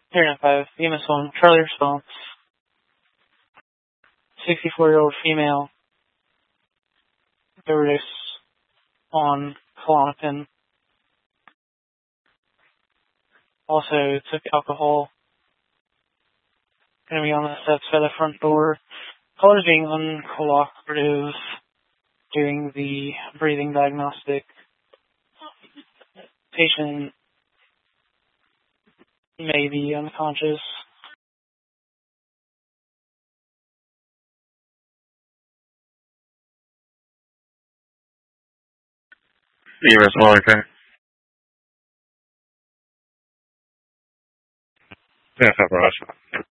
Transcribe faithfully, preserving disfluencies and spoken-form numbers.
Here nine five, E M S one, Charlie response. sixty-four-year-old female, overdose on Klonopin. Also took alcohol. Going to be on the steps by the front door. Caller is being uncooperative, doing the breathing diagnostic. Patient may be unconscious. E M S Wellington. Yeah, Ross.